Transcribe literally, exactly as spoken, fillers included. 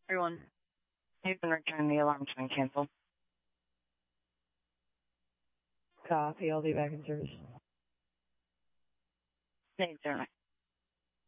Everyone, you've been returning the alarm's been canceled. Copy, I'll be back in service. Thanks, sir.